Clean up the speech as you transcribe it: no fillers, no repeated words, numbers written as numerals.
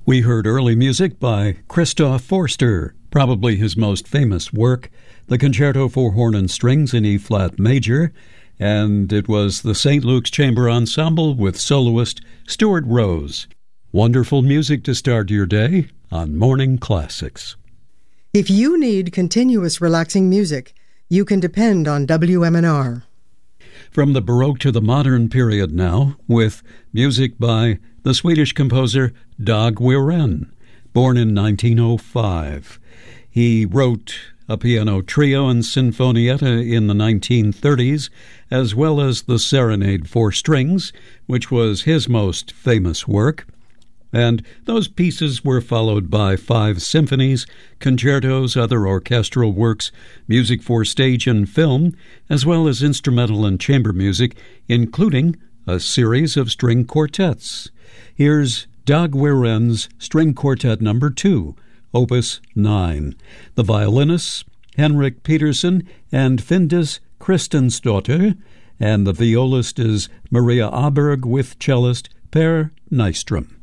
We heard early music by Christoph Forster, probably his most famous work, the Concerto for Horn and Strings in E-flat major, and it was the St. Luke's Chamber Ensemble with soloist Stuart Rose. Wonderful music to start your day on Morning Classics. If you need continuous relaxing music, you can depend on WMNR. From the Baroque to the modern period now, with music by the Swedish composer Dag Wirén, born in 1905. He wrote a piano trio and sinfonietta in the 1930s, as well as the Serenade for Strings, which was his most famous work. And those pieces were followed by 5 symphonies, concertos, other orchestral works, music for stage and film, as well as instrumental and chamber music, including a series of string quartets. Here's Dag Wirén's String Quartet No. 2, Opus 9. The violinists, Henrik Petersen and Findis Kristensdotter, and the violist is Maria Aberg with cellist Per Nystrom.